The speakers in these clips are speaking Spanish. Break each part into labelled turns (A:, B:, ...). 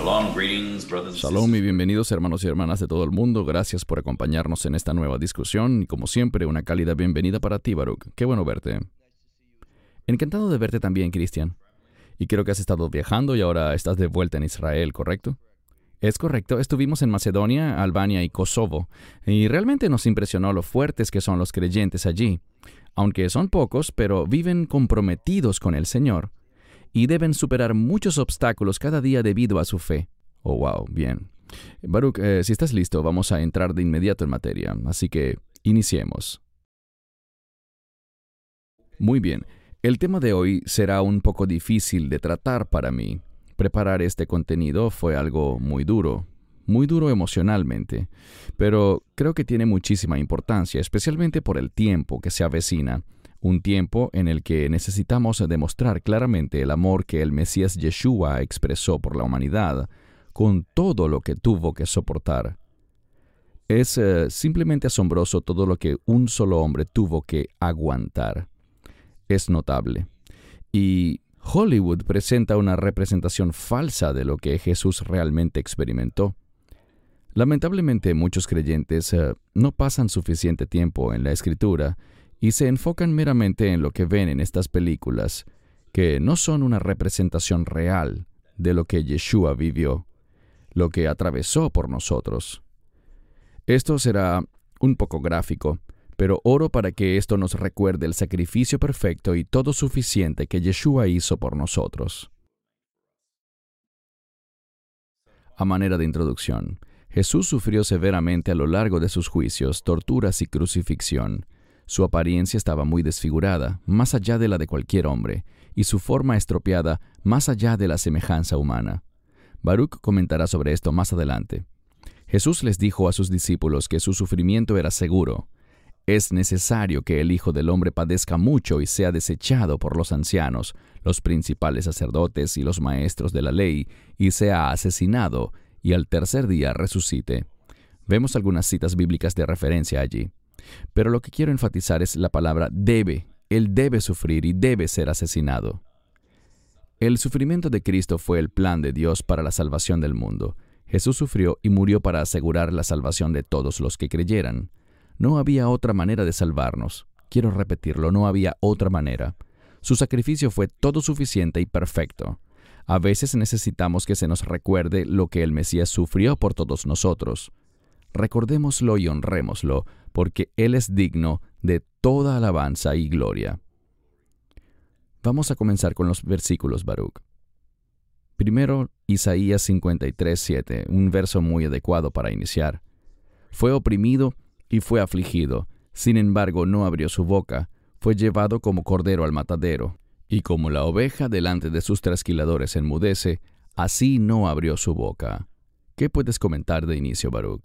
A: Shalom, greetings, brothers and
B: Shalom y
A: sisters.
B: bienvenidos hermanos y hermanas de todo el mundo. Gracias por acompañarnos en esta nueva discusión y como siempre una cálida bienvenida para ti, Baruch. Qué bueno verte. Encantado de verte también, Cristian. Y creo que has estado viajando y ahora estás de vuelta en Israel, ¿correcto? Es correcto, estuvimos en Macedonia, Albania y Kosovo, y realmente nos impresionó lo fuertes que son los creyentes allí. Aunque son pocos, pero viven comprometidos con el Señor, y deben superar muchos obstáculos cada día debido a su fe. Oh, wow, bien. Baruch, si estás listo, vamos a entrar de inmediato en materia, así que iniciemos. Muy bien, el tema de hoy será un poco difícil de tratar para mí. Preparar este contenido fue algo muy duro emocionalmente, pero creo que tiene muchísima importancia, especialmente por el tiempo que se avecina, un tiempo en el que necesitamos demostrar claramente el amor que el Mesías Yeshua expresó por la humanidad, con todo lo que tuvo que soportar. Es simplemente asombroso todo lo que un solo hombre tuvo que aguantar. Es notable. Y Hollywood presenta una representación falsa de lo que Jesús realmente experimentó. Lamentablemente, muchos creyentes no pasan suficiente tiempo en la Escritura y se enfocan meramente en lo que ven en estas películas, que no son una representación real de lo que Yeshua vivió, lo que atravesó por nosotros. Esto será un poco gráfico, pero oro para que esto nos recuerde el sacrificio perfecto y todo suficiente que Yeshua hizo por nosotros. A manera de introducción, Jesús sufrió severamente a lo largo de sus juicios, torturas y crucifixión. Su apariencia estaba muy desfigurada, más allá de la de cualquier hombre, y su forma estropeada, más allá de la semejanza humana. Baruch comentará sobre esto más adelante. Jesús les dijo a sus discípulos que su sufrimiento era seguro. Es necesario que el Hijo del Hombre padezca mucho y sea desechado por los ancianos, los principales sacerdotes y los maestros de la ley, y sea asesinado, y al tercer día resucite. Vemos algunas citas bíblicas de referencia allí. Pero lo que quiero enfatizar es la palabra debe. Él debe sufrir y debe ser asesinado. El sufrimiento de Cristo fue el plan de Dios para la salvación del mundo. Jesús sufrió y murió para asegurar la salvación de todos los que creyeran. No había otra manera de salvarnos. Quiero repetirlo, no había otra manera. Su sacrificio fue todo suficiente y perfecto. A veces necesitamos que se nos recuerde lo que el Mesías sufrió por todos nosotros. Recordémoslo y honrémoslo, porque Él es digno de toda alabanza y gloria. Vamos a comenzar con los versículos, Baruch. Primero, Isaías 53:7, un verso muy adecuado para iniciar. Fue oprimido y fue afligido, sin embargo no abrió su boca, fue llevado como cordero al matadero, y como la oveja delante de sus trasquiladores enmudece, así no abrió su boca. ¿Qué puedes comentar de inicio, Baruch?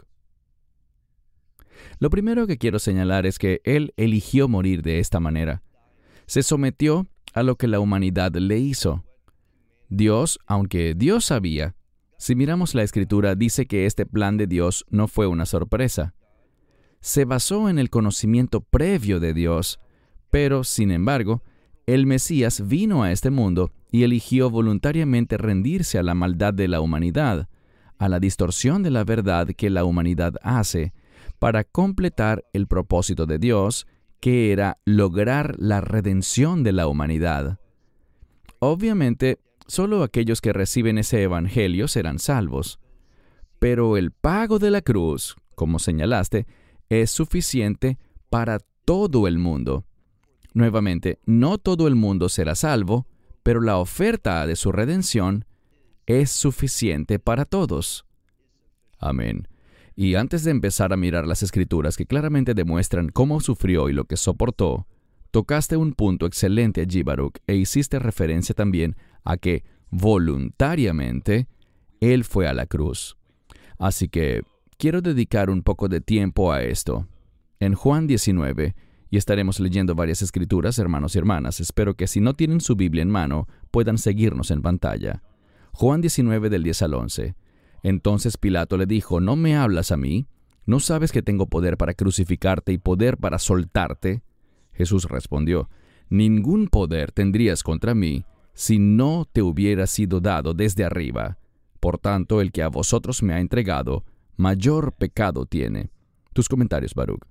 B: Lo primero que quiero señalar es que Él eligió morir de esta manera. Se sometió a lo que la humanidad le hizo. Dios, aunque Dios sabía, si miramos la Escritura, dice que este plan de Dios no fue una sorpresa. Se basó en el conocimiento previo de Dios, pero, sin embargo, el Mesías vino a este mundo y eligió voluntariamente rendirse a la maldad de la humanidad, a la distorsión de la verdad que la humanidad hace, para completar el propósito de Dios, que era lograr la redención de la humanidad. Obviamente, solo aquellos que reciben ese evangelio serán salvos. Pero el pago de la cruz, como señalaste, es suficiente para todo el mundo. Nuevamente, no todo el mundo será salvo, pero la oferta de su redención es suficiente para todos. Amén. Y antes de empezar a mirar las Escrituras que claramente demuestran cómo sufrió y lo que soportó, tocaste un punto excelente allí, Baruch, e hiciste referencia también a que, voluntariamente, Él fue a la cruz. Así que quiero dedicar un poco de tiempo a esto. En Juan 19, y estaremos leyendo varias Escrituras, hermanos y hermanas, espero que si no tienen su Biblia en mano, puedan seguirnos en pantalla. Juan 19 del 10 al 11. Entonces Pilato le dijo, ¿no me hablas a mí? ¿No sabes que tengo poder para crucificarte y poder para soltarte? Jesús respondió, ningún poder tendrías contra mí si no te hubiera sido dado desde arriba. Por tanto, el que a vosotros me ha entregado, mayor pecado tiene. Tus comentarios, Baruch.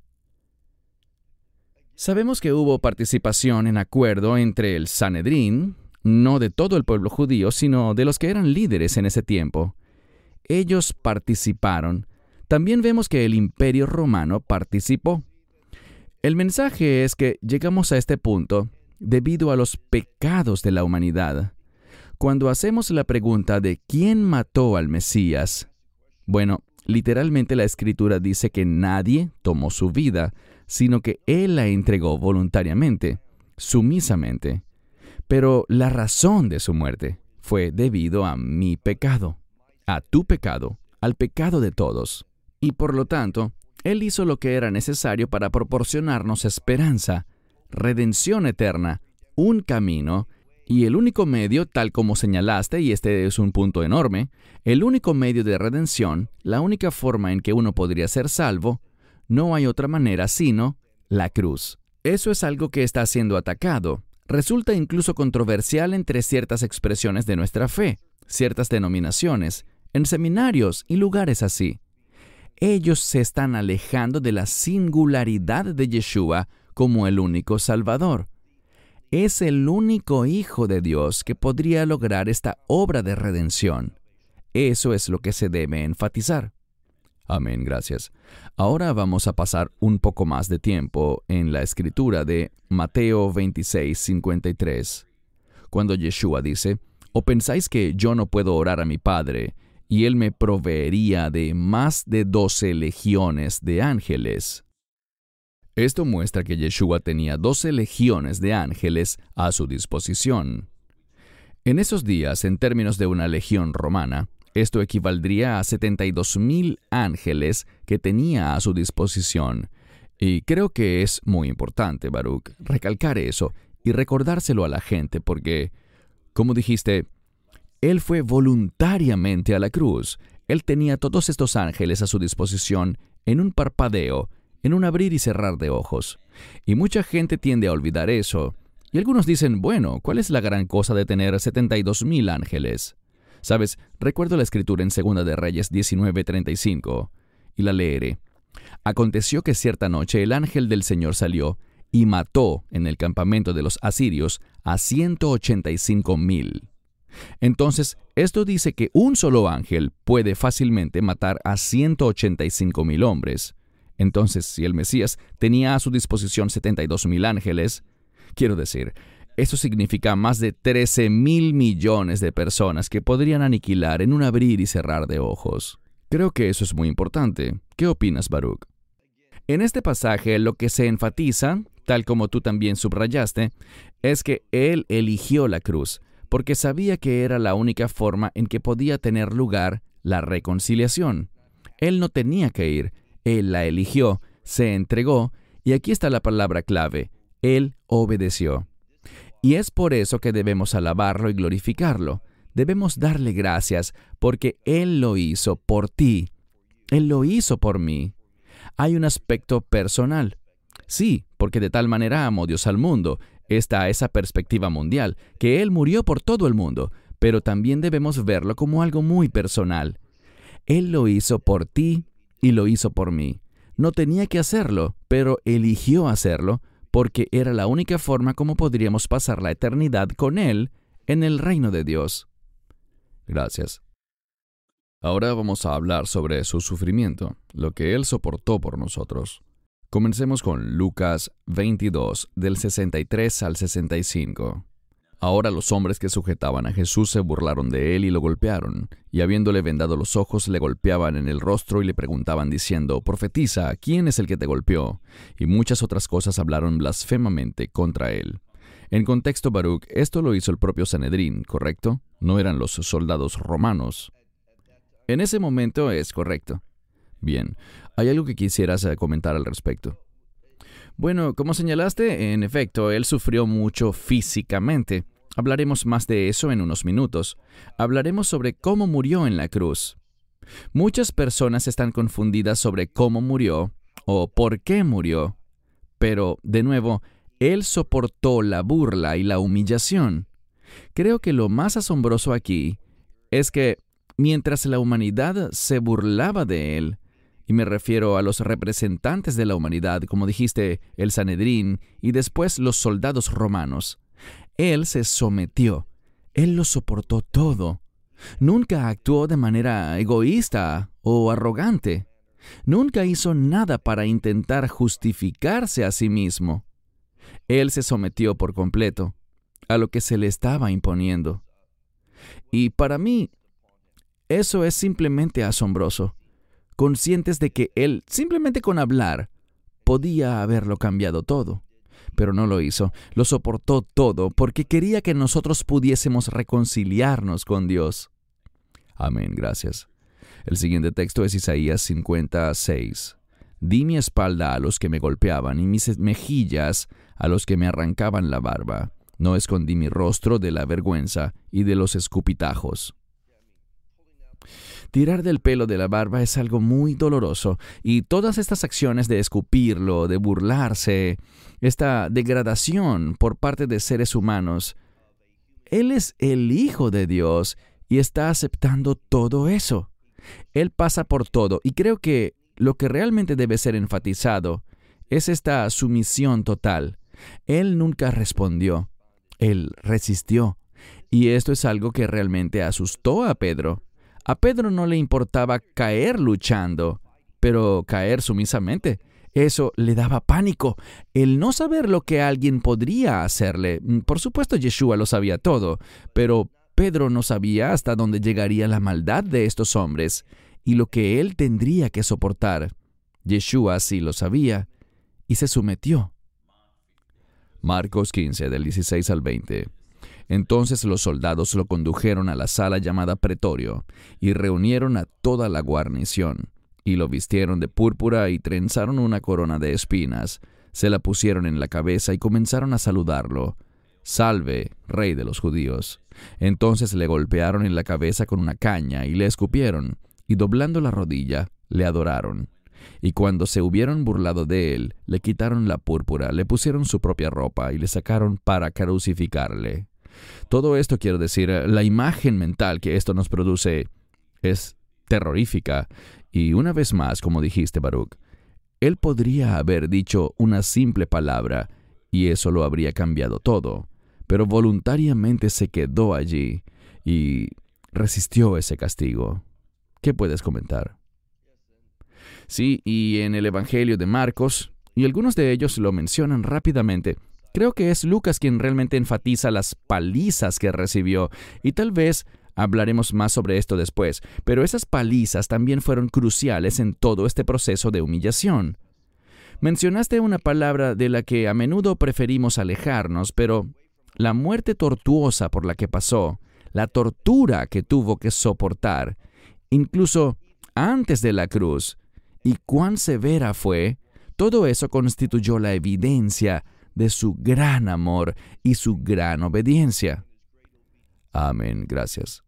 B: Sabemos que hubo participación en acuerdo entre el Sanedrín, no de todo el pueblo judío, sino de los que eran líderes en ese tiempo. Ellos participaron. También vemos que el Imperio Romano participó. El mensaje es que llegamos a este punto debido a los pecados de la humanidad. Cuando hacemos la pregunta de ¿quién mató al Mesías? Bueno, literalmente la Escritura dice que nadie tomó su vida, sino que Él la entregó voluntariamente, sumisamente. Pero la razón de su muerte fue debido a mi pecado, a tu pecado, al pecado de todos. Y por lo tanto, Él hizo lo que era necesario para proporcionarnos esperanza, redención eterna, un camino, y el único medio, tal como señalaste, y este es un punto enorme, el único medio de redención, la única forma en que uno podría ser salvo, no hay otra manera sino la cruz. Eso es algo que está siendo atacado. Resulta incluso controversial entre ciertas expresiones de nuestra fe, ciertas denominaciones, en seminarios y lugares así. Ellos se están alejando de la singularidad de Yeshua como el único Salvador. Es el único Hijo de Dios que podría lograr esta obra de redención. Eso es lo que se debe enfatizar. Amén, gracias. Ahora vamos a pasar un poco más de tiempo en la escritura de Mateo 26:53, cuando Yeshua dice, ¿o pensáis que yo no puedo orar a mi Padre, y Él me proveería de más de 12 legiones de ángeles? Esto muestra que Yeshua tenía 12 legiones de ángeles a su disposición. En esos días, en términos de una legión romana, esto equivaldría a 72,000 ángeles que tenía a su disposición. Y creo que es muy importante, Baruch, recalcar eso y recordárselo a la gente porque, como dijiste, Él fue voluntariamente a la cruz. Él tenía todos estos ángeles a su disposición en un parpadeo, en un abrir y cerrar de ojos. Y mucha gente tiende a olvidar eso. Y algunos dicen, bueno, ¿cuál es la gran cosa de tener 72,000 ángeles? Sabes, recuerdo la escritura en 2 de Reyes 19:35, y la leeré. Aconteció que cierta noche el ángel del Señor salió y mató en el campamento de los asirios a 185,000. Entonces, esto dice que un solo ángel puede fácilmente matar a 185,000 hombres. Entonces, si el Mesías tenía a su disposición 72,000 ángeles, quiero decir, eso significa más de 13,000 millones de personas que podrían aniquilar en un abrir y cerrar de ojos. Creo que eso es muy importante. ¿Qué opinas, Baruch? En este pasaje, lo que se enfatiza, tal como tú también subrayaste, es que Él eligió la cruz, porque sabía que era la única forma en que podía tener lugar la reconciliación. Él no tenía que ir, Él la eligió, se entregó, y aquí está la palabra clave, Él obedeció. Y es por eso que debemos alabarlo y glorificarlo. Debemos darle gracias porque Él lo hizo por ti. Él lo hizo por mí. Hay un aspecto personal. Sí, porque de tal manera amó Dios al mundo. Está esa perspectiva mundial, que Él murió por todo el mundo, pero también debemos verlo como algo muy personal. Él lo hizo por ti y lo hizo por mí. No tenía que hacerlo, pero eligió hacerlo, porque era la única forma como podríamos pasar la eternidad con Él en el reino de Dios. Gracias. Ahora vamos a hablar sobre su sufrimiento, lo que Él soportó por nosotros. Comencemos con Lucas 22, del 63 al 65. Ahora los hombres que sujetaban a Jesús se burlaron de Él y lo golpearon, y habiéndole vendado los ojos, le golpeaban en el rostro y le preguntaban diciendo, «Profetiza, ¿quién es el que te golpeó?». Y muchas otras cosas hablaron blasfemamente contra Él. En contexto, Baruch, esto lo hizo el propio Sanedrín, ¿correcto? No eran los soldados romanos. En ese momento es correcto. Bien, ¿hay algo que quisieras comentar al respecto? Bueno, como señalaste, en efecto, Él sufrió mucho físicamente. Hablaremos más de eso en unos minutos. Hablaremos sobre cómo murió en la cruz. Muchas personas están confundidas sobre cómo murió o por qué murió. Pero, de nuevo, Él soportó la burla y la humillación. Creo que lo más asombroso aquí es que mientras la humanidad se burlaba de él, y me refiero a los representantes de la humanidad, como dijiste, el Sanedrín y después los soldados romanos, él se sometió, él lo soportó todo. Nunca actuó de manera egoísta o arrogante. Nunca hizo nada para intentar justificarse a sí mismo. Él se sometió por completo a lo que se le estaba imponiendo. Y para mí, eso es simplemente asombroso, conscientes de que él, simplemente con hablar, podía haberlo cambiado todo. Pero no lo hizo, lo soportó todo porque quería que nosotros pudiésemos reconciliarnos con Dios. Amén, gracias. El siguiente texto es Isaías 56. Di mi espalda a los que me golpeaban y mis mejillas a los que me arrancaban la barba. No escondí mi rostro de la vergüenza y de los escupitajos. Tirar del pelo de la barba es algo muy doloroso, y todas estas acciones de escupirlo, de burlarse, esta degradación por parte de seres humanos, Él es el Hijo de Dios y está aceptando todo eso. Él pasa por todo, y creo que lo que realmente debe ser enfatizado es esta sumisión total. Él nunca respondió, Él resistió, y esto es algo que realmente asustó a Pedro. A Pedro no le importaba caer luchando, pero caer sumisamente, eso le daba pánico. El no saber lo que alguien podría hacerle. Por supuesto, Yeshua lo sabía todo, pero Pedro no sabía hasta dónde llegaría la maldad de estos hombres y lo que él tendría que soportar. Yeshua sí lo sabía y se sometió. Marcos 15, del 16 al 20. Entonces los soldados lo condujeron a la sala llamada Pretorio y reunieron a toda la guarnición, y lo vistieron de púrpura y trenzaron una corona de espinas, se la pusieron en la cabeza y comenzaron a saludarlo. «Salve, Rey de los judíos». Entonces le golpearon en la cabeza con una caña y le escupieron, y doblando la rodilla, le adoraron. Y cuando se hubieron burlado de él, le quitaron la púrpura, le pusieron su propia ropa y le sacaron para crucificarle. Todo esto, quiero decir, la imagen mental que esto nos produce es terrorífica. Y una vez más, como dijiste, Baruch, él podría haber dicho una simple palabra y eso lo habría cambiado todo, pero voluntariamente se quedó allí y resistió ese castigo. ¿Qué puedes comentar? Sí, y en el Evangelio de Marcos, y algunos de ellos lo mencionan rápidamente, creo que es Lucas quien realmente enfatiza las palizas que recibió, y tal vez hablaremos más sobre esto después, pero esas palizas también fueron cruciales en todo este proceso de humillación. Mencionaste una palabra de la que a menudo preferimos alejarnos, pero la muerte tortuosa por la que pasó, la tortura que tuvo que soportar, incluso antes de la cruz, y cuán severa fue, todo eso constituyó la evidencia de su gran amor y su gran obediencia. Amén, gracias.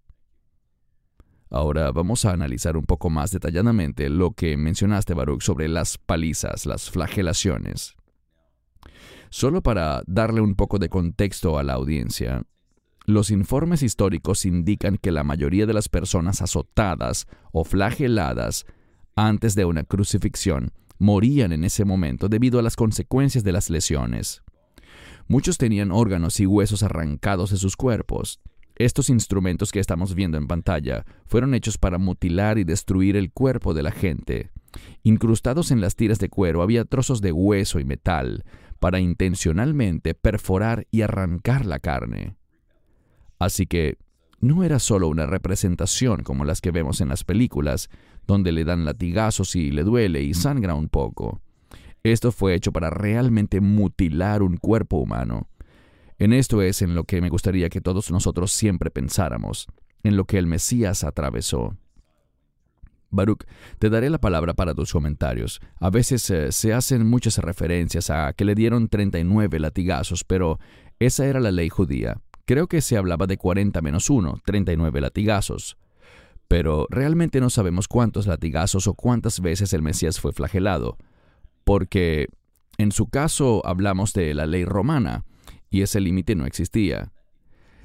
B: Ahora vamos a analizar un poco más detalladamente lo que mencionaste, Baruch, sobre las palizas, las flagelaciones. Solo para darle un poco de contexto a la audiencia, los informes históricos indican que la mayoría de las personas azotadas o flageladas antes de una crucifixión morían en ese momento debido a las consecuencias de las lesiones. Muchos tenían órganos y huesos arrancados de sus cuerpos. Estos instrumentos que estamos viendo en pantalla fueron hechos para mutilar y destruir el cuerpo de la gente. Incrustados en las tiras de cuero había trozos de hueso y metal para intencionalmente perforar y arrancar la carne. Así que no era solo una representación como las que vemos en las películas, donde le dan latigazos y le duele y sangra un poco. Esto fue hecho para realmente mutilar un cuerpo humano. En esto es en lo que me gustaría que todos nosotros siempre pensáramos, en lo que el Mesías atravesó. Baruch, te daré la palabra para tus comentarios. A veces se hacen muchas referencias a que le dieron 39 latigazos, pero esa era la ley judía. Creo que se hablaba de 40 menos 1, 39 latigazos. Pero realmente no sabemos cuántos latigazos o cuántas veces el Mesías fue flagelado, porque en su caso hablamos de la ley romana, y ese límite no existía.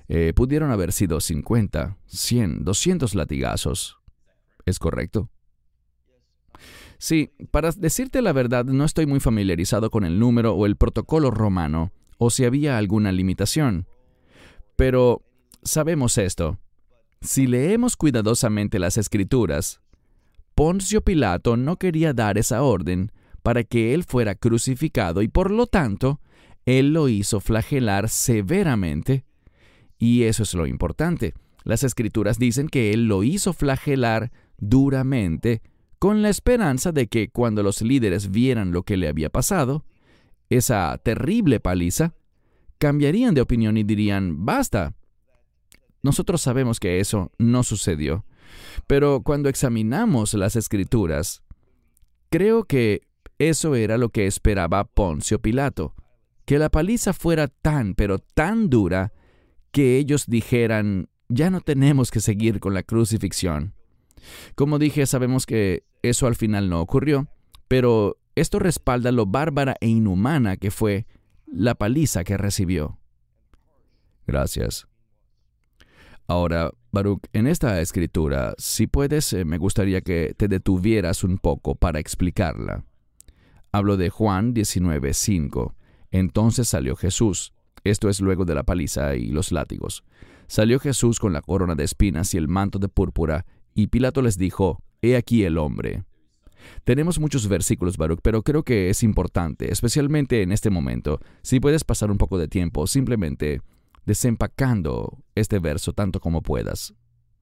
B: Pudieron haber sido 50, 100, 200 latigazos. ¿Es correcto? Sí, para decirte la verdad, no estoy muy familiarizado con el número o el protocolo romano, o si había alguna limitación. Pero sabemos esto. Si leemos cuidadosamente las Escrituras, Poncio Pilato no quería dar esa orden para que él fuera crucificado y por lo tanto, él lo hizo flagelar severamente. Y eso es lo importante. Las Escrituras dicen que él lo hizo flagelar duramente con la esperanza de que cuando los líderes vieran lo que le había pasado, esa terrible paliza, cambiarían de opinión y dirían, ¡basta! Nosotros sabemos que eso no sucedió. Pero cuando examinamos las Escrituras, creo que eso era lo que esperaba Poncio Pilato, que la paliza fuera tan, pero tan dura, que ellos dijeran, ya no tenemos que seguir con la crucifixión. Como dije, sabemos que eso al final no ocurrió, pero esto respalda lo bárbara e inhumana que fue la paliza que recibió. Gracias. Ahora, Baruch, en esta escritura, si puedes, me gustaría que te detuvieras un poco para explicarla. Hablo de Juan 19:5. Entonces salió Jesús. Esto es luego de la paliza y los látigos. Salió Jesús con la corona de espinas y el manto de púrpura, y Pilato les dijo, «He aquí el hombre». Tenemos muchos versículos, Baruch, pero creo que es importante, especialmente en este momento, si puedes pasar un poco de tiempo simplemente desempacando este verso tanto como puedas.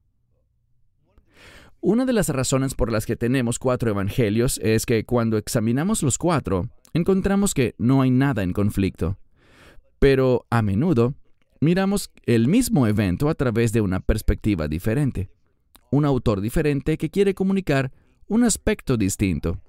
B: Una de las razones por las que tenemos 4 evangelios es que cuando examinamos los 4, encontramos que no hay nada en conflicto. Pero a menudo miramos el mismo evento a través de una perspectiva diferente. Un autor diferente que quiere comunicar un aspecto distinto.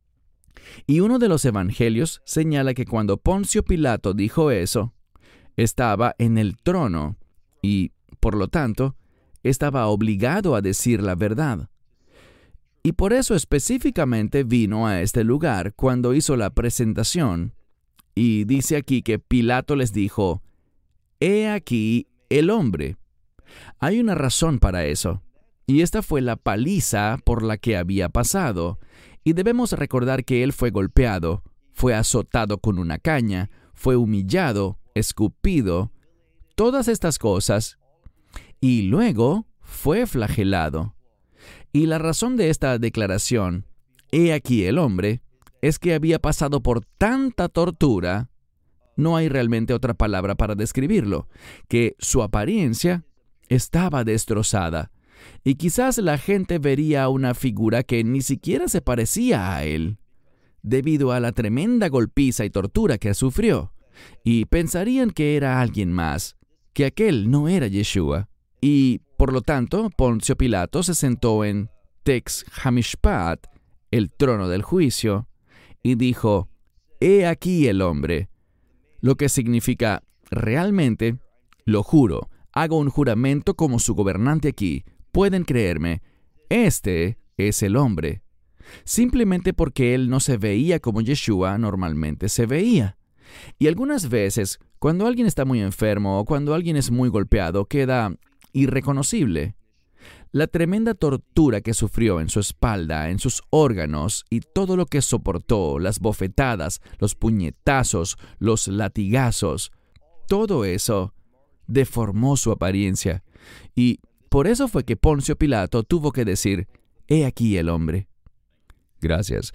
B: Y uno de los evangelios señala que cuando Poncio Pilato dijo eso, estaba en el trono y, por lo tanto, estaba obligado a decir la verdad. Y por eso específicamente vino a este lugar cuando hizo la presentación. Y dice aquí que Pilato les dijo, «He aquí el hombre». Hay una razón para eso. Y esta fue la paliza por la que había pasado. Y debemos recordar que él fue golpeado, fue azotado con una caña, fue humillado, escupido, todas estas cosas. Y luego fue flagelado. Y la razón de esta declaración, «He aquí el hombre», es que había pasado por tanta tortura, no hay realmente otra palabra para describirlo, que su apariencia estaba destrozada. Y quizás la gente vería una figura que ni siquiera se parecía a él, debido a la tremenda golpiza y tortura que sufrió, y pensarían que era alguien más, que aquel no era Yeshua. Y, por lo tanto, Poncio Pilato se sentó en Tex Hamishpat, el trono del juicio, y dijo, «He aquí el hombre», lo que significa, realmente, lo juro, hago un juramento como su gobernante aquí, pueden creerme, este es el hombre. Simplemente porque él no se veía como Yeshua normalmente se veía. Y algunas veces, cuando alguien está muy enfermo o cuando alguien es muy golpeado, queda irreconocible. La tremenda tortura que sufrió en su espalda, en sus órganos, y todo lo que soportó, las bofetadas, los puñetazos, los latigazos, todo eso deformó su apariencia. Y por eso fue que Poncio Pilato tuvo que decir, «He aquí el hombre». Gracias.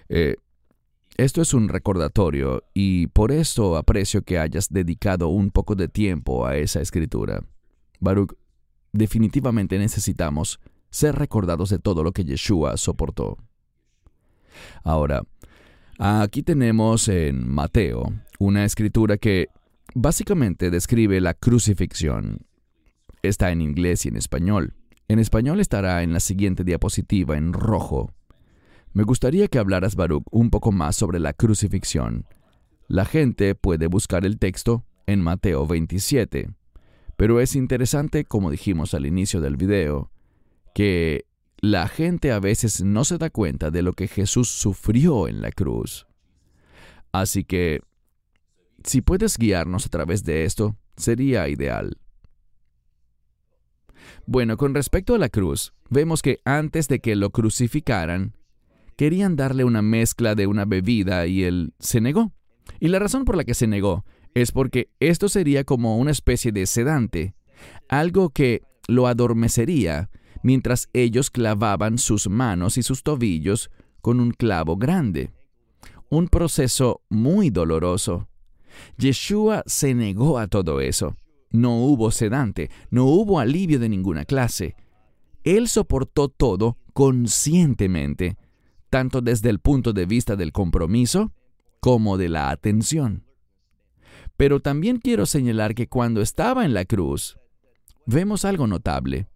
B: Esto es un recordatorio, y por esto aprecio que hayas dedicado un poco de tiempo a esa escritura. Baruch, definitivamente necesitamos ser recordados de todo lo que Yeshua soportó. Ahora, aquí tenemos en Mateo una escritura que básicamente describe la crucifixión. Está en inglés y en español. En español estará en la siguiente diapositiva en rojo. Me gustaría que hablaras, Baruch, un poco más sobre la crucifixión. La gente puede buscar el texto en Mateo 27. Pero es interesante, como dijimos al inicio del video, que la gente a veces no se da cuenta de lo que Jesús sufrió en la cruz. Así que, si puedes guiarnos a través de esto, sería ideal. Bueno, con respecto a la cruz, vemos que antes de que lo crucificaran, querían darle una mezcla de una bebida y él se negó. Y la razón por la que se negó es porque esto sería como una especie de sedante, algo que lo adormecería mientras ellos clavaban sus manos y sus tobillos con un clavo grande. Un proceso muy doloroso. Yeshua se negó a todo eso. No hubo sedante, no hubo alivio de ninguna clase. Él soportó todo conscientemente, tanto desde el punto de vista del compromiso como de la atención. Pero también quiero señalar que cuando estaba en la cruz, vemos algo notable.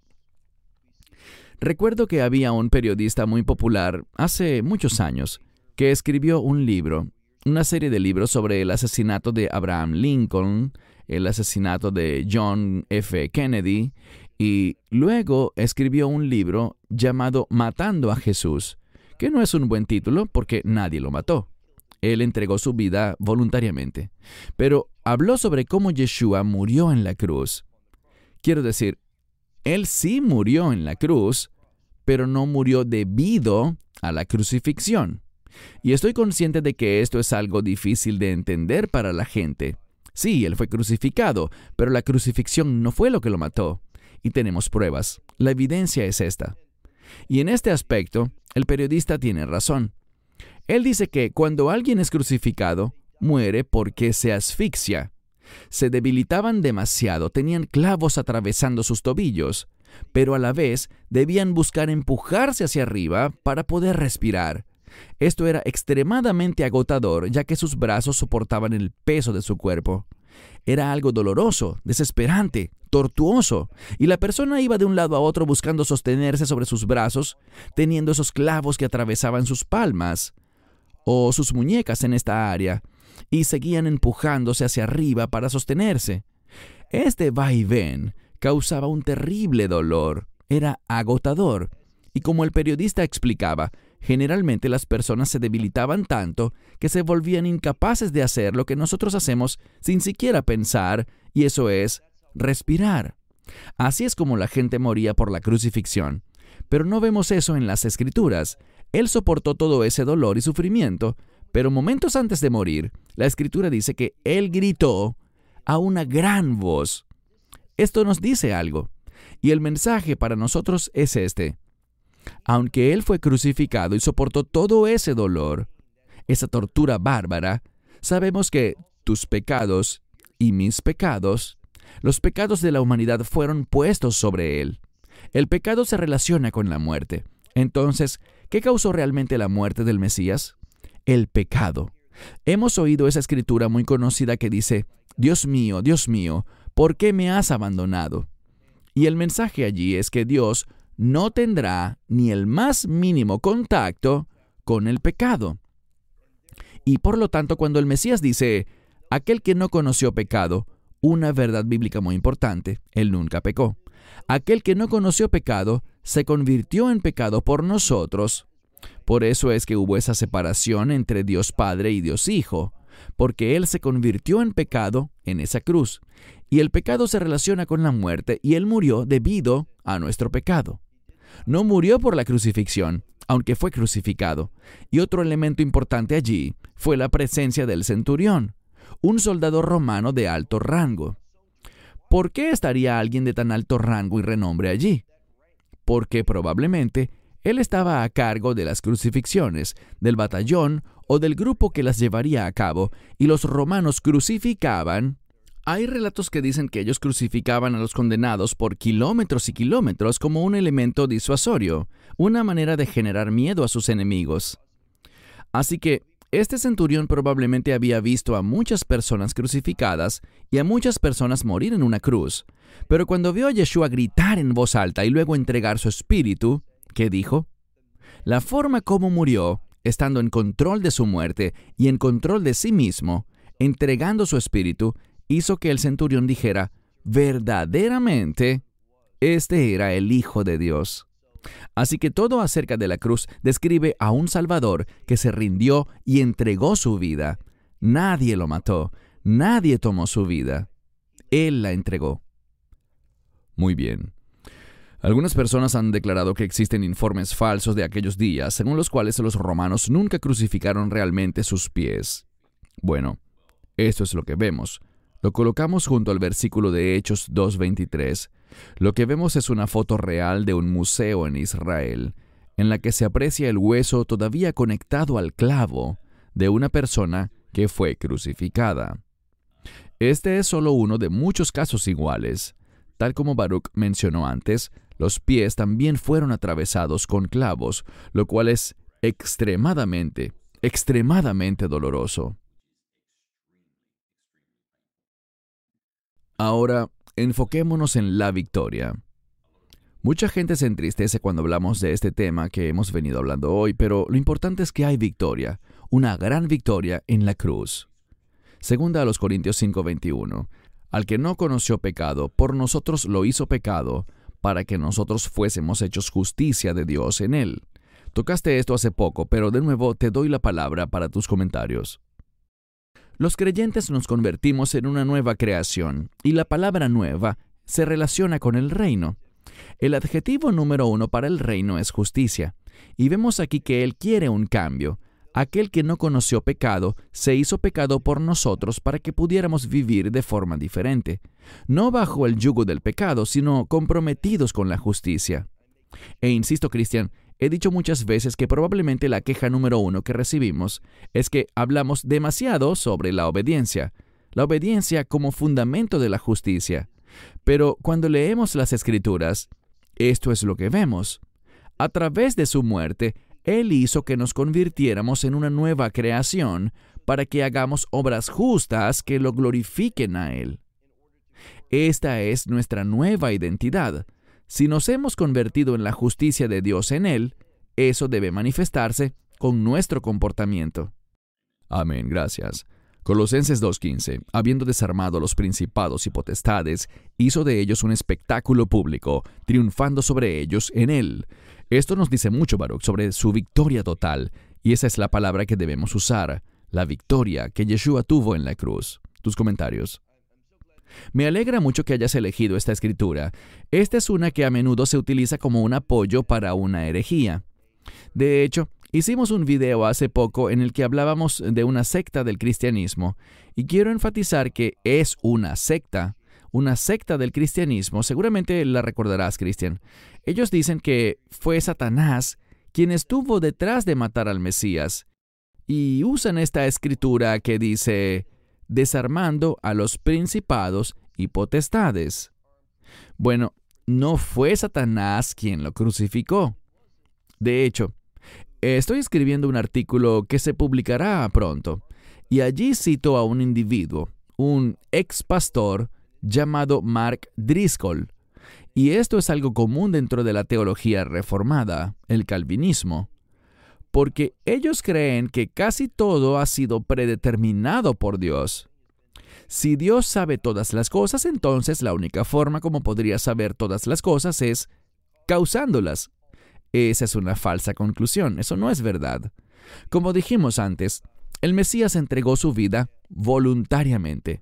B: Recuerdo que había un periodista muy popular hace muchos años que escribió un libro, una serie de libros sobre el asesinato de Abraham Lincoln, el asesinato de John F. Kennedy, y luego escribió un libro llamado Matando a Jesús, que no es un buen título porque nadie lo mató. Él entregó su vida voluntariamente. Pero habló sobre cómo Yeshua murió en la cruz. Quiero decir, Él sí murió en la cruz, pero no murió debido a la crucifixión. Y estoy consciente de que esto es algo difícil de entender para la gente. Sí, Él fue crucificado, pero la crucifixión no fue lo que lo mató. Y tenemos pruebas. La evidencia es esta. Y en este aspecto, el periodista tiene razón. Él dice que cuando alguien es crucificado, muere porque se asfixia. Se debilitaban demasiado, tenían clavos atravesando sus tobillos, pero a la vez debían buscar empujarse hacia arriba para poder respirar. Esto era extremadamente agotador, ya que sus brazos soportaban el peso de su cuerpo. Era algo doloroso, desesperante, tortuoso, y la persona iba de un lado a otro buscando sostenerse sobre sus brazos, teniendo esos clavos que atravesaban sus palmas o sus muñecas en esta área, y seguían empujándose hacia arriba para sostenerse. Este vaivén causaba un terrible dolor, era agotador, y como el periodista explicaba, generalmente las personas se debilitaban tanto que se volvían incapaces de hacer lo que nosotros hacemos sin siquiera pensar, y eso es respirar. Así es como la gente moría por la crucifixión. Pero no vemos eso en las Escrituras. Él soportó todo ese dolor y sufrimiento, pero momentos antes de morir, la Escritura dice que Él gritó a una gran voz. Esto nos dice algo, y el mensaje para nosotros es este. Aunque Él fue crucificado y soportó todo ese dolor, esa tortura bárbara, sabemos que tus pecados y mis pecados, los pecados de la humanidad fueron puestos sobre Él. El pecado se relaciona con la muerte. Entonces, ¿qué causó realmente la muerte del Mesías? El pecado. Hemos oído esa escritura muy conocida que dice, Dios mío, ¿por qué me has abandonado? Y el mensaje allí es que Dios no tendrá ni el más mínimo contacto con el pecado. Y por lo tanto, cuando el Mesías dice, aquel que no conoció pecado, una verdad bíblica muy importante, Él nunca pecó. Aquel que no conoció pecado se convirtió en pecado por nosotros. Por eso es que hubo esa separación entre Dios Padre y Dios Hijo, porque Él se convirtió en pecado en esa cruz. Y el pecado se relaciona con la muerte y Él murió debido a nuestro pecado. No murió por la crucifixión, aunque fue crucificado. Y otro elemento importante allí fue la presencia del centurión, un soldado romano de alto rango. ¿Por qué estaría alguien de tan alto rango y renombre allí? Porque probablemente él estaba a cargo de las crucifixiones, del batallón o del grupo que las llevaría a cabo, y los romanos crucificaban. Hay relatos que dicen que ellos crucificaban a los condenados por kilómetros y kilómetros como un elemento disuasorio, una manera de generar miedo a sus enemigos. Así que este centurión probablemente había visto a muchas personas crucificadas y a muchas personas morir en una cruz, pero cuando vio a Yeshua gritar en voz alta y luego entregar su espíritu, ¿qué dijo? La forma como murió, estando en control de su muerte y en control de sí mismo, entregando su espíritu, hizo que el centurión dijera, verdaderamente, este era el Hijo de Dios. Así que todo acerca de la cruz describe a un Salvador que se rindió y entregó su vida. Nadie lo mató, nadie tomó su vida. Él la entregó. Muy bien. Algunas personas han declarado que existen informes falsos de aquellos días, según los cuales los romanos nunca crucificaron realmente sus pies. Bueno, esto es lo que vemos. Lo colocamos junto al versículo de Hechos 2:23. Lo que vemos es una foto real de un museo en Israel, en la que se aprecia el hueso todavía conectado al clavo de una persona que fue crucificada. Este es solo uno de muchos casos iguales. Tal como Baruch mencionó antes, los pies también fueron atravesados con clavos, lo cual es extremadamente doloroso. Ahora, enfoquémonos en la victoria. Mucha gente se entristece cuando hablamos de este tema que hemos venido hablando hoy, pero lo importante es que hay victoria, una gran victoria en la cruz. Segunda a los Corintios 5:21. Al que no conoció pecado, por nosotros lo hizo pecado, para que nosotros fuésemos hechos justicia de Dios en él. Tocaste esto hace poco, pero de nuevo te doy la palabra para tus comentarios. Los creyentes nos convertimos en una nueva creación, y la palabra nueva se relaciona con el reino. El adjetivo número 1 para el reino es justicia, y vemos aquí que Él quiere un cambio. Aquel que no conoció pecado se hizo pecado por nosotros para que pudiéramos vivir de forma diferente, no bajo el yugo del pecado, sino comprometidos con la justicia. E insisto, Cristian, he dicho muchas veces que probablemente la queja número 1 que recibimos es que hablamos demasiado sobre la obediencia como fundamento de la justicia. Pero cuando leemos las Escrituras, esto es lo que vemos. A través de su muerte, Él hizo que nos convirtiéramos en una nueva creación para que hagamos obras justas que lo glorifiquen a Él. Esta es nuestra nueva identidad. Si nos hemos convertido en la justicia de Dios en Él, eso debe manifestarse con nuestro comportamiento. Amén, gracias. Colosenses 2:15, habiendo desarmado a los principados y potestades, hizo de ellos un espectáculo público, triunfando sobre ellos en Él. Esto nos dice mucho, Baruch, sobre su victoria total, y esa es la palabra que debemos usar, la victoria que Yeshua tuvo en la cruz. Tus comentarios. Me alegra mucho que hayas elegido esta escritura. Esta es una que a menudo se utiliza como un apoyo para una herejía. De hecho, hicimos un video hace poco en el que hablábamos de una secta del cristianismo, y quiero enfatizar que es una secta del cristianismo. Seguramente la recordarás, Cristian. Ellos dicen que fue Satanás quien estuvo detrás de matar al Mesías, y usan esta escritura que dice, desarmando a los principados y potestades. Bueno, no fue Satanás quien lo crucificó. De hecho, estoy escribiendo un artículo que se publicará pronto, y allí cito a un individuo, un ex pastor llamado Mark Driscoll. Y esto es algo común dentro de la teología reformada, el calvinismo, porque ellos creen que casi todo ha sido predeterminado por Dios. Si Dios sabe todas las cosas, entonces la única forma como podría saber todas las cosas es causándolas. Esa es una falsa conclusión, eso no es verdad. Como dijimos antes, el Mesías entregó su vida voluntariamente.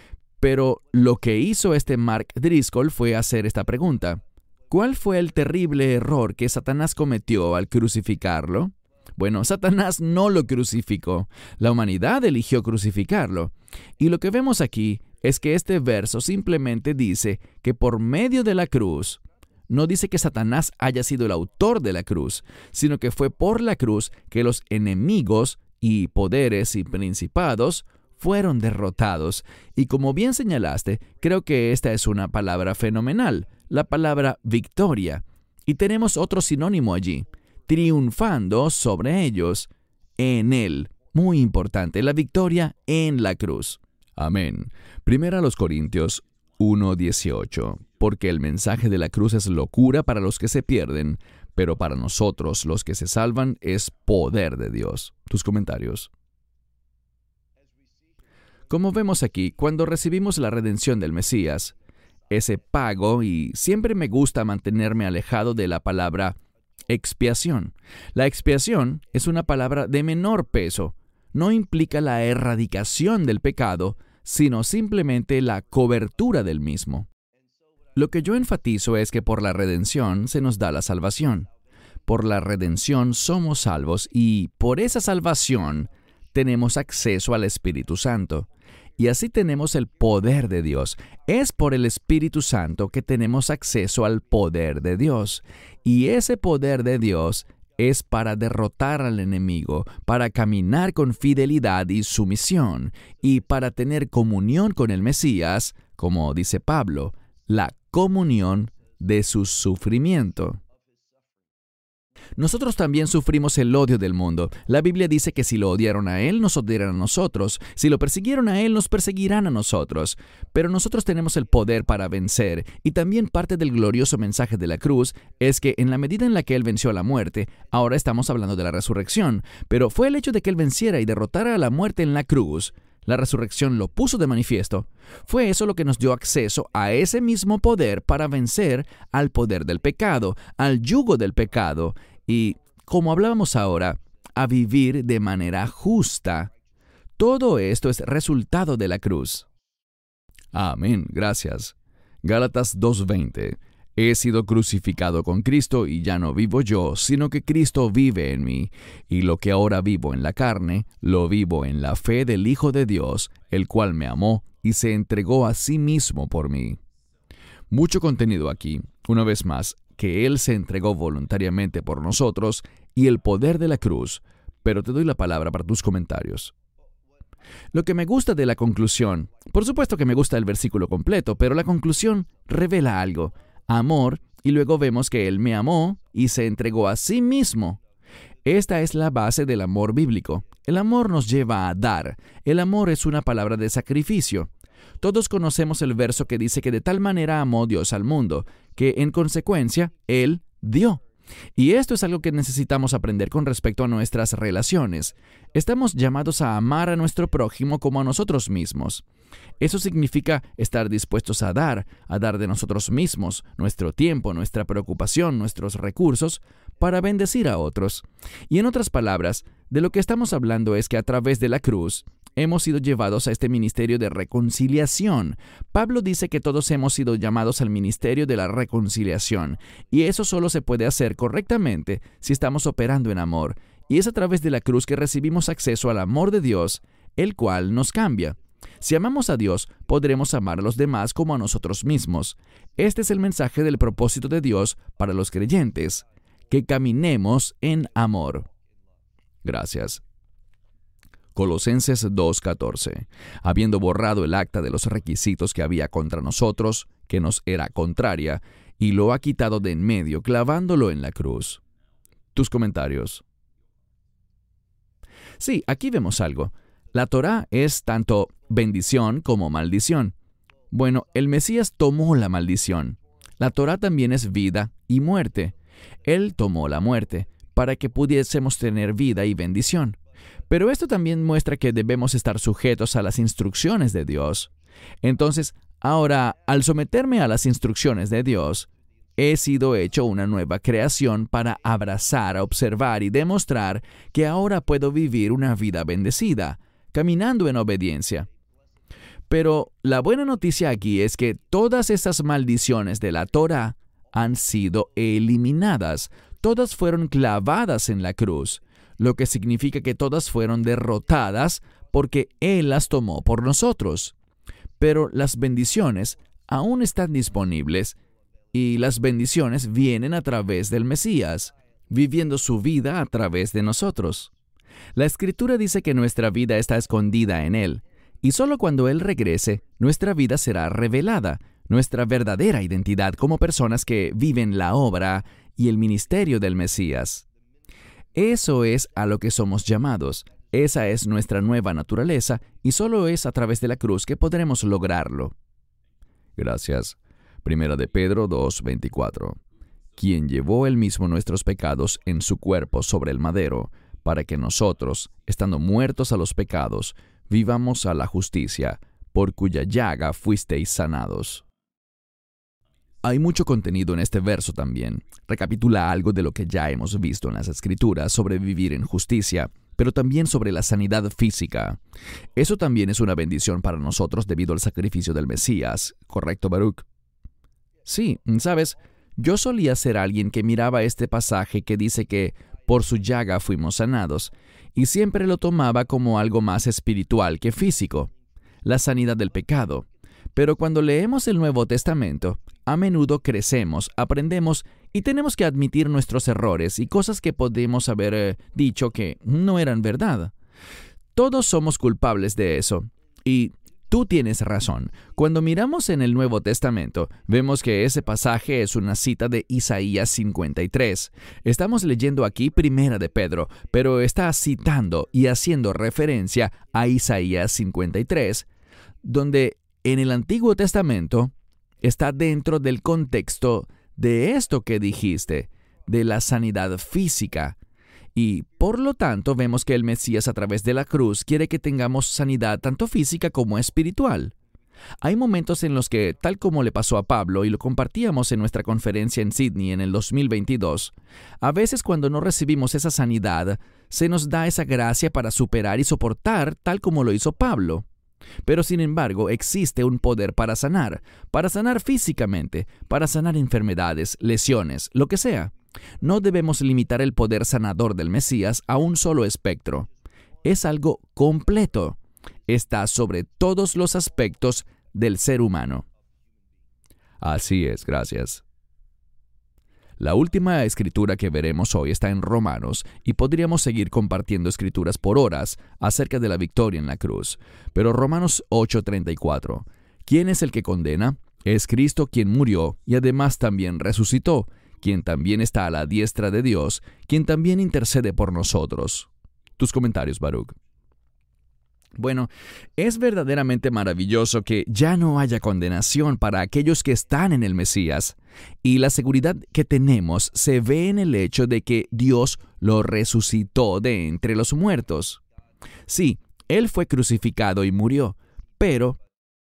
B: Pero lo que hizo este Mark Driscoll fue hacer esta pregunta. ¿Cuál fue el terrible error que Satanás cometió al crucificarlo? Bueno, Satanás no lo crucificó. La humanidad eligió crucificarlo. Y lo que vemos aquí es que este verso simplemente dice que por medio de la cruz, no dice que Satanás haya sido el autor de la cruz, sino que fue por la cruz que los enemigos y poderes y principados fueron derrotados. Y como bien señalaste, creo que esta es una palabra fenomenal, la palabra victoria. Y tenemos otro sinónimo allí, triunfando sobre ellos en Él. Muy importante, la victoria en la cruz. Amén. Primera a los Corintios 1:18. Porque el mensaje de la cruz es locura para los que se pierden, pero para nosotros, los que se salvan, es poder de Dios. Tus comentarios. Como vemos aquí, cuando recibimos la redención del Mesías, ese pago, y siempre me gusta mantenerme alejado de la palabra expiación. La expiación es una palabra de menor peso. No implica la erradicación del pecado, sino simplemente la cobertura del mismo. Lo que yo enfatizo es que por la redención se nos da la salvación. Por la redención somos salvos y por esa salvación tenemos acceso al Espíritu Santo. Y así tenemos el poder de Dios. Es por el Espíritu Santo que tenemos acceso al poder de Dios. Y ese poder de Dios es para derrotar al enemigo, para caminar con fidelidad y sumisión, y para tener comunión con el Mesías, como dice Pablo, la comunión de su sufrimiento. Nosotros también sufrimos el odio del mundo. La Biblia dice que si lo odiaron a Él, nos odiarán a nosotros. Si lo persiguieron a Él, nos perseguirán a nosotros. Pero nosotros tenemos el poder para vencer. Y también parte del glorioso mensaje de la cruz es que en la medida en la que Él venció a la muerte, ahora estamos hablando de la resurrección. Pero fue el hecho de que Él venciera y derrotara a la muerte en la cruz. La resurrección lo puso de manifiesto. Fue eso lo que nos dio acceso a ese mismo poder para vencer al poder del pecado, al yugo del pecado y, como hablábamos ahora, a vivir de manera justa. Todo esto es resultado de la cruz. Amén, gracias. Gálatas 2:20. He sido crucificado con Cristo y ya no vivo yo, sino que Cristo vive en mí. Y lo que ahora vivo en la carne, lo vivo en la fe del Hijo de Dios, el cual me amó y se entregó a sí mismo por mí. Mucho contenido aquí, una vez más, que Él se entregó voluntariamente por nosotros y el poder de la cruz, pero te doy la palabra para tus comentarios. Lo que me gusta de la conclusión, por supuesto que me gusta el versículo completo, pero la conclusión revela algo. Amor, y luego vemos que Él me amó y se entregó a sí mismo. Esta es la base del amor bíblico. El amor nos lleva a dar. El amor es una palabra de sacrificio. Todos conocemos el verso que dice que de tal manera amó Dios al mundo, que en consecuencia Él dio. Y esto es algo que necesitamos aprender con respecto a nuestras relaciones. Estamos llamados a amar a nuestro prójimo como a nosotros mismos. Eso significa estar dispuestos a dar de nosotros mismos, nuestro tiempo, nuestra preocupación, nuestros recursos, para bendecir a otros. Y en otras palabras, de lo que estamos hablando es que a través de la cruz, hemos sido llevados a este ministerio de reconciliación. Pablo dice que todos hemos sido llamados al ministerio de la reconciliación, y eso solo se puede hacer correctamente si estamos operando en amor, y es a través de la cruz que recibimos acceso al amor de Dios, el cual nos cambia. Si amamos a Dios, podremos amar a los demás como a nosotros mismos. Este es el mensaje del propósito de Dios para los creyentes, que caminemos en amor. Gracias. Colosenses 2:14. Habiendo borrado el acta de los requisitos que había contra nosotros, que nos era contraria, y lo ha quitado de en medio, clavándolo en la cruz. Tus comentarios. Sí, aquí vemos algo. La Torá es tanto bendición como maldición. Bueno, el Mesías tomó la maldición. La Torá también es vida y muerte. Él tomó la muerte para que pudiésemos tener vida y bendición. Pero esto también muestra que debemos estar sujetos a las instrucciones de Dios. Entonces, ahora, al someterme a las instrucciones de Dios, he sido hecho una nueva creación para abrazar, observar y demostrar que ahora puedo vivir una vida bendecida, caminando en obediencia. Pero la buena noticia aquí es que todas esas maldiciones de la Torá han sido eliminadas. Todas fueron clavadas en la cruz, lo que significa que todas fueron derrotadas porque Él las tomó por nosotros. Pero las bendiciones aún están disponibles y las bendiciones vienen a través del Mesías, viviendo su vida a través de nosotros. La Escritura dice que nuestra vida está escondida en Él, y solo cuando Él regrese, nuestra vida será revelada, nuestra verdadera identidad como personas que viven la obra y el ministerio del Mesías. Eso es a lo que somos llamados. Esa es nuestra nueva naturaleza, y solo es a través de la cruz que podremos lograrlo. Gracias. Primera de Pedro 2:24. Quien llevó él mismo nuestros pecados en su cuerpo sobre el madero, para que nosotros, estando muertos a los pecados, vivamos a la justicia, por cuya llaga fuisteis sanados. Hay mucho contenido en este verso también. Recapitula algo de lo que ya hemos visto en las Escrituras sobre vivir en justicia, pero también sobre la sanidad física. Eso también es una bendición para nosotros debido al sacrificio del Mesías. ¿Correcto, Baruch? Sí, ¿sabes? Yo solía ser alguien que miraba este pasaje que dice que por su llaga fuimos sanados, y siempre lo tomaba como algo más espiritual que físico, la sanidad del pecado. Pero cuando leemos el Nuevo Testamento, a menudo crecemos, aprendemos y tenemos que admitir nuestros errores y cosas que podemos haber dicho que no eran verdad. Todos somos culpables de eso. Y tú tienes razón. Cuando miramos en el Nuevo Testamento, vemos que ese pasaje es una cita de Isaías 53. Estamos leyendo aquí Primera de Pedro, pero está citando y haciendo referencia a Isaías 53, donde en el Antiguo Testamento está dentro del contexto de esto que dijiste, de la sanidad física. Y por lo tanto vemos que el Mesías a través de la cruz quiere que tengamos sanidad tanto física como espiritual. Hay momentos en los que, tal como le pasó a Pablo y lo compartíamos en nuestra conferencia en Sydney en el 2022, a veces cuando no recibimos esa sanidad, se nos da esa gracia para superar y soportar tal como lo hizo Pablo. Pero sin embargo, existe un poder para sanar físicamente, para sanar enfermedades, lesiones, lo que sea. No debemos limitar el poder sanador del Mesías a un solo espectro. Es algo completo. Está sobre todos los aspectos del ser humano. Así es, gracias. La última escritura que veremos hoy está en Romanos y podríamos seguir compartiendo escrituras por horas acerca de la victoria en la cruz. Pero Romanos 8:34. ¿Quién es el que condena? Es Cristo quien murió y además también resucitó, quien también está a la diestra de Dios, quien también intercede por nosotros. Tus comentarios, Baruch. Bueno, es verdaderamente maravilloso que ya no haya condenación para aquellos que están en el Mesías, y la seguridad que tenemos se ve en el hecho de que Dios lo resucitó de entre los muertos. Sí, Él fue crucificado y murió, pero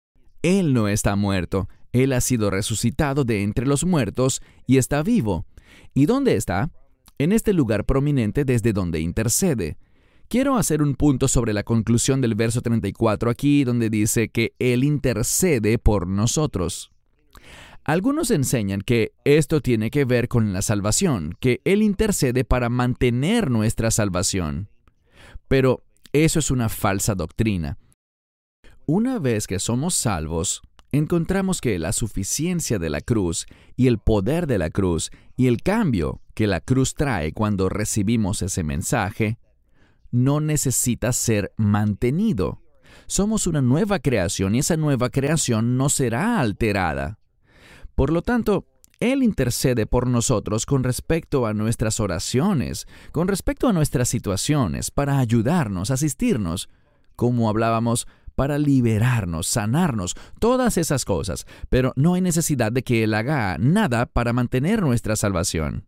B: Él no está muerto. Él ha sido resucitado de entre los muertos y está vivo. ¿Y dónde está? En este lugar prominente desde donde intercede. Quiero hacer un punto sobre la conclusión del verso 34 aquí, donde dice que Él intercede por nosotros. Algunos enseñan que esto tiene que ver con la salvación, que Él intercede para mantener nuestra salvación. Pero eso es una falsa doctrina. Una vez que somos salvos, encontramos que la suficiencia de la cruz y el poder de la cruz y el cambio que la cruz trae cuando recibimos ese mensaje no necesita ser mantenido. Somos una nueva creación y esa nueva creación no será alterada. Por lo tanto, Él intercede por nosotros con respecto a nuestras oraciones, con respecto a nuestras situaciones, para ayudarnos, asistirnos, como hablábamos, para liberarnos, sanarnos, todas esas cosas, pero no hay necesidad de que Él haga nada para mantener nuestra salvación.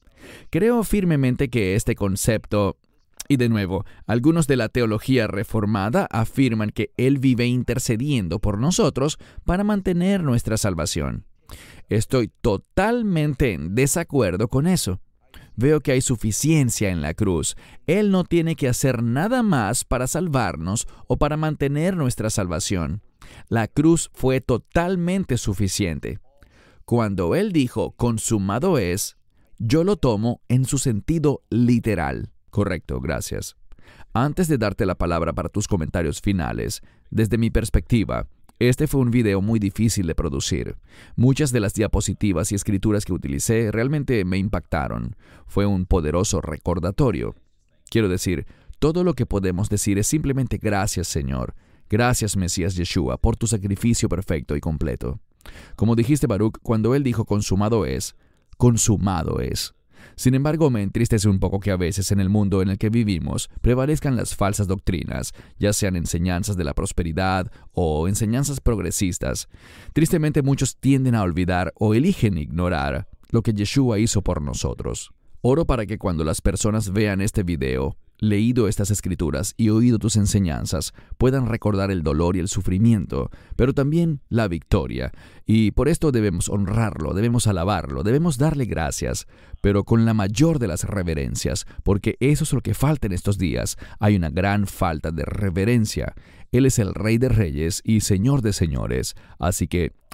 B: Creo firmemente que este concepto, y de nuevo, algunos de la teología reformada afirman que Él vive intercediendo por nosotros para mantener nuestra salvación. Estoy totalmente en desacuerdo con eso. Veo que hay suficiencia en la cruz. Él no tiene que hacer nada más para salvarnos o para mantener nuestra salvación. La cruz fue totalmente suficiente. Cuando Él dijo, consumado es, yo lo tomo en su sentido literal. Correcto, gracias. Antes de darte la palabra para tus comentarios finales, desde mi perspectiva, este fue un video muy difícil de producir. Muchas de las diapositivas y escrituras que utilicé realmente me impactaron. Fue un poderoso recordatorio. Quiero decir, todo lo que podemos decir es simplemente gracias, Señor. Gracias, Mesías Yeshua, por tu sacrificio perfecto y completo. Como dijiste, Baruch, cuando Él dijo consumado es, consumado es. Sin embargo, me entristece un poco que a veces en el mundo en el que vivimos prevalezcan las falsas doctrinas, ya sean enseñanzas de la prosperidad o enseñanzas progresistas. Tristemente, muchos tienden a olvidar o eligen ignorar lo que Yeshua hizo por nosotros. Oro para que cuando las personas vean este video, leído estas escrituras y oído tus enseñanzas, puedan recordar el dolor y el sufrimiento, pero también la victoria. Y por esto debemos honrarlo, debemos alabarlo, debemos darle gracias, pero con la mayor de las reverencias, porque eso es lo que falta en estos días. Hay una gran falta de reverencia. Él es el Rey de Reyes y Señor de Señores, así que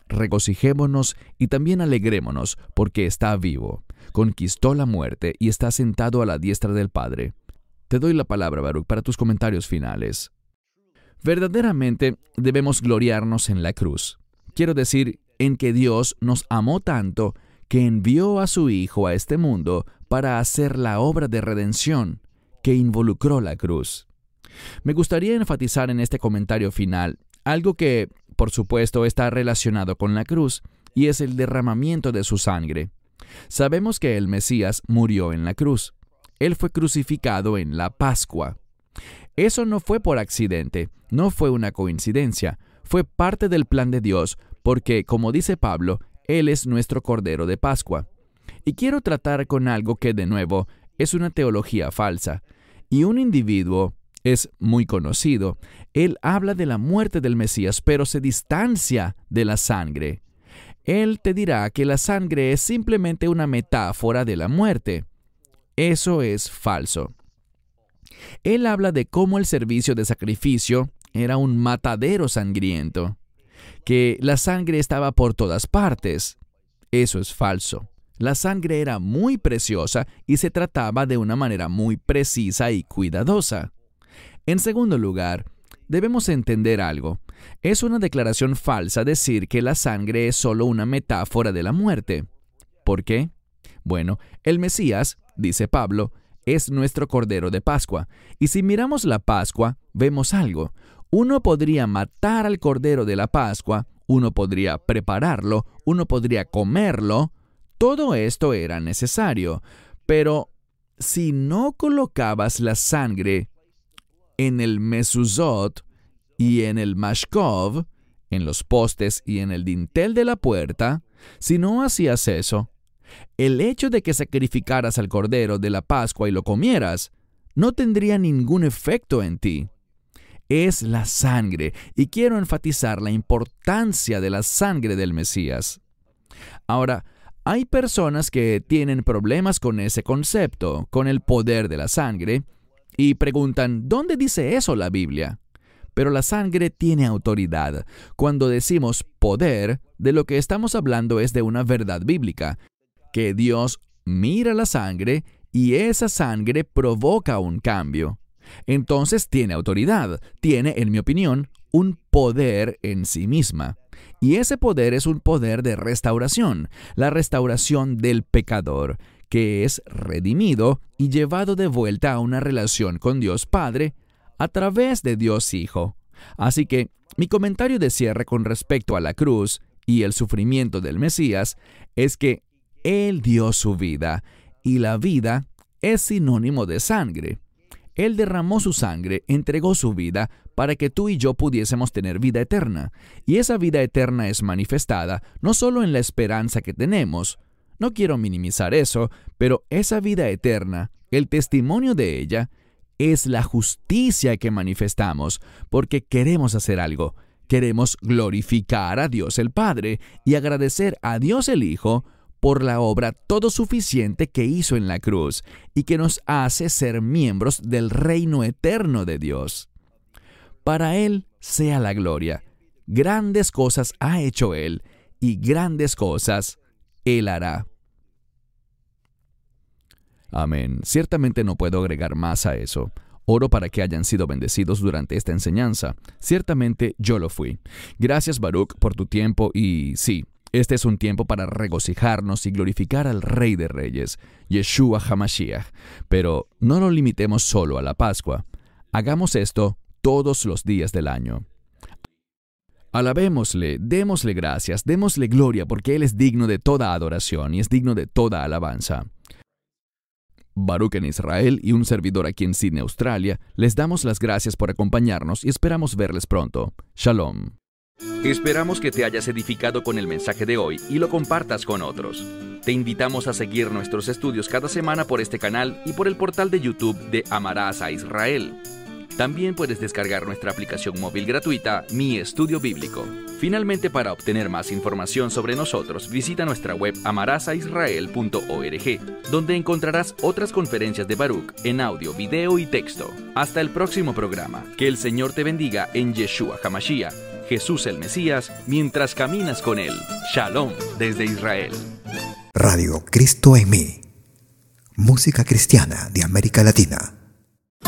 B: regocijémonos y también alegrémonos, porque está vivo. Conquistó la muerte y está sentado a la diestra del Padre. Te doy la palabra, Baruch, para tus comentarios finales. Verdaderamente debemos gloriarnos en la cruz. Quiero decir, en que Dios nos amó tanto que envió a su Hijo a este mundo para hacer la obra de redención que involucró la cruz. Me gustaría enfatizar en este comentario final algo que, por supuesto, está relacionado con la cruz, y es el derramamiento de su sangre. Sabemos que el Mesías murió en la cruz. Él fue crucificado en la Pascua. Eso no fue por accidente, no fue una coincidencia, fue parte del plan de Dios, porque, como dice Pablo, Él es nuestro Cordero de Pascua. Y quiero tratar con algo que, de nuevo, es una teología falsa. Y un individuo es muy conocido. Él habla de la muerte del Mesías, pero se distancia de la sangre. Él te dirá que la sangre es simplemente una metáfora de la muerte. Eso es falso. Él habla de cómo el servicio de sacrificio era un matadero sangriento, que la sangre estaba por todas partes. Eso es falso. La sangre era muy preciosa y se trataba de una manera muy precisa y cuidadosa. En segundo lugar, debemos entender algo. Es una declaración falsa decir que la sangre es solo una metáfora de la muerte. ¿Por qué? Bueno, el Mesías, dice Pablo, es nuestro Cordero de Pascua. Y si miramos la Pascua, vemos algo. Uno podría matar al Cordero de la Pascua, uno podría prepararlo, uno podría comerlo. Todo esto era necesario. Pero si no colocabas la sangre en el mezuzot y en el mashkov, en los postes y en el dintel de la puerta, si no hacías eso, el hecho de que sacrificaras al Cordero de la Pascua y lo comieras, no tendría ningún efecto en ti. Es la sangre, y quiero enfatizar la importancia de la sangre del Mesías. Ahora, hay personas que tienen problemas con ese concepto, con el poder de la sangre, y preguntan, ¿dónde dice eso la Biblia? Pero la sangre tiene autoridad. Cuando decimos poder, de lo que estamos hablando es de una verdad bíblica, que Dios mira la sangre y esa sangre provoca un cambio. Entonces tiene autoridad, tiene, en mi opinión, un poder en sí misma. Y ese poder es un poder de restauración, la restauración del pecador, que es redimido y llevado de vuelta a una relación con Dios Padre a través de Dios Hijo. Así que mi comentario de cierre con respecto a la cruz y el sufrimiento del Mesías es que Él dio su vida, y la vida es sinónimo de sangre. Él derramó su sangre, entregó su vida para que tú y yo pudiésemos tener vida eterna. Y esa vida eterna es manifestada no solo en la esperanza que tenemos. No quiero minimizar eso, pero esa vida eterna, el testimonio de ella, es la justicia que manifestamos, porque queremos hacer algo. Queremos glorificar a Dios el Padre y agradecer a Dios el Hijo por la obra todo suficiente que hizo en la cruz y que nos hace ser miembros del reino eterno de Dios. Para Él sea la gloria. Grandes cosas ha hecho Él y grandes cosas Él hará. Amén. Ciertamente no puedo agregar más a eso. Oro para que hayan sido bendecidos durante esta enseñanza. Ciertamente yo lo fui. Gracias, Baruch, por tu tiempo y sí, este es un tiempo para regocijarnos y glorificar al Rey de Reyes, Yeshua HaMashiach. Pero no lo limitemos solo a la Pascua. Hagamos esto todos los días del año. Alabémosle, démosle gracias, démosle gloria, porque Él es digno de toda adoración y es digno de toda alabanza. Baruch en Israel y un servidor aquí en Sydney, Australia, les damos las gracias por acompañarnos y esperamos verles pronto. Shalom.
A: Esperamos que te hayas edificado con el mensaje de hoy y lo compartas con otros. Te invitamos a seguir nuestros estudios cada semana por este canal y por el portal de YouTube de Amarás a Israel. También puedes descargar nuestra aplicación móvil gratuita, Mi Estudio Bíblico. Finalmente, para obtener más información sobre nosotros, visita nuestra web amarasaisrael.org, donde encontrarás otras conferencias de Baruch en audio, video y texto. Hasta el próximo programa. Que el Señor te bendiga en Yeshua HaMashiach, Jesús el Mesías mientras caminas con Él. Shalom desde Israel.
C: Radio Cristo en mí. Música cristiana de América Latina.